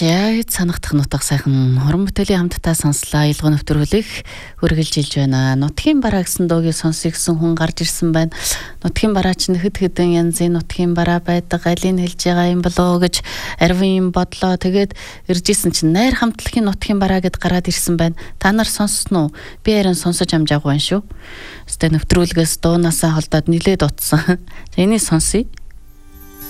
За санагдах нутаг сайхан хорон бүтээлийн хамтдаа сонслоо. Илгөө нэвтрүүлэг үргэлжилж байна. Нутгийн бараа гэсэн дуугийг сонсох гэсэн хүн гарч ирсэн байна. Нутгийн бараа чинь хэд хэдэн янзын нутгийн бараа байдаг. Алийг хэлж байгаа юм болоо гэж арвин бодлоо. Тэгээд иржсэн чинь найр хамтлагийн нутгийн бараа гэд гараад ирсэн байна. Та нар сонссноо? Би харин сонсож амжаагүй байна шүү. Өстэй нэвтрүүлгээс дуунасаа холдоод нилээд утсан. За энийг сонсъё.